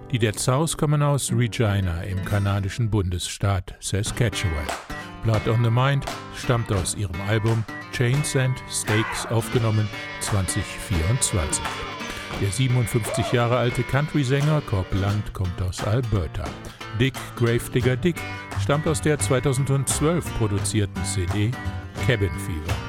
Die Dead South kommen aus Regina im kanadischen Bundesstaat Saskatchewan. Blood on the Mind stammt aus ihrem Album Chains and Stakes, aufgenommen 2024. Der 57 Jahre alte Country-Sänger Cobb Blunt kommt aus Alberta. Dick Gravedigger Dick stammt aus der 2012 produzierten CD Cabin Fever.